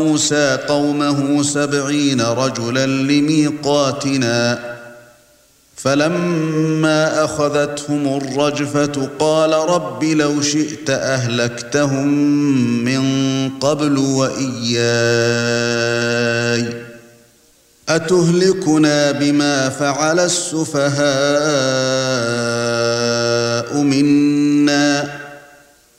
موسى قومه 70 رجلا لميقاتنا فلما أخذتهم الرجفة قال رب لو شئت أهلكتهم من قبل وإياي أتهلكنا بما فعل السفهاء منا